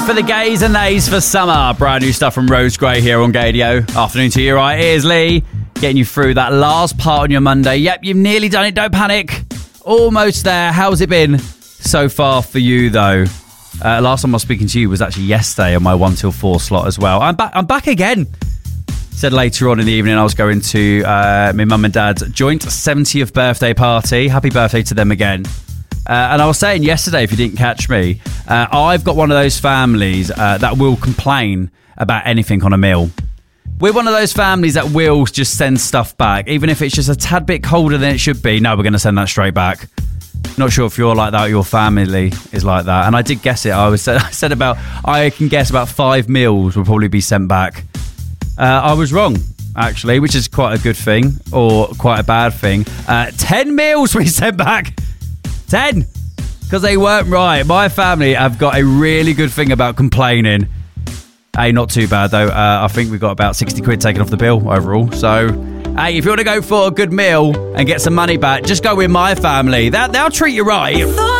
for the gays and nays for summer. Brand new stuff from Rose Gray here on Gadio. Afternoon to you, right? Here's Lee, getting you through that last part on your Monday. Yep, you've nearly done it. Don't panic. Almost there. How's it been so far for you, though? Last time I was speaking to you was actually yesterday on my 1 till 4 slot as well. I'm back again. Said later on in the evening I was going to my mum and dad's joint 70th birthday party. Happy birthday to them again. And I was saying yesterday, if you didn't catch me, I've got one of those families that will complain about anything on a meal. We're one of those families that will just send stuff back, even if it's just a tad bit colder than it should be. No, we're going to send that straight back. Not sure if you're like that or your family is like that. And I did guess it. I can guess about 5 meals will probably be sent back. I was wrong, actually, which is quite a good thing or quite a bad thing. 10 meals we sent back. 10, because they weren't right. My family have got a really good thing about complaining. Hey, not too bad though. I think we've got about 60 quid taken off the bill overall. So, hey, if you want to go for a good meal and get some money back, just go with my family. They'll treat you right.